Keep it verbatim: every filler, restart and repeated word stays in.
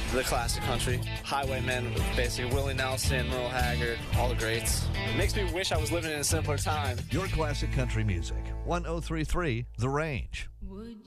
the classic country. Highwaymen, basically Willie Nelson, Merle Haggard, all the greats. It makes me wish I was living in a simpler time. Your classic country music. one oh three point three The Range. Would